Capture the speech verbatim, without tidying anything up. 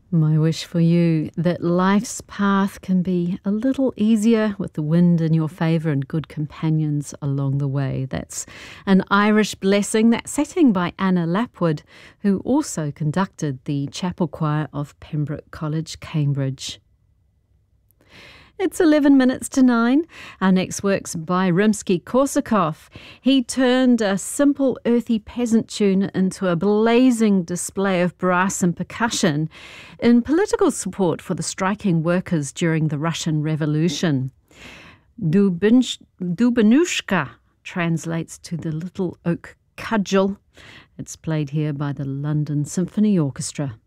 My wish for you, that life's path can be a little easier with the wind in your favour and good companions along the way. That's an Irish blessing. That setting by Anna Lapwood, who also conducted the chapel choir of Pembroke College, Cambridge. It's eleven minutes to nine. Our next work's by Rimsky-Korsakov. He turned a simple earthy peasant tune into a blazing display of brass and percussion in political support for the striking workers during the Russian Revolution. Dubin- Dubanushka translates to the little oak cudgel. It's played here by the London Symphony Orchestra.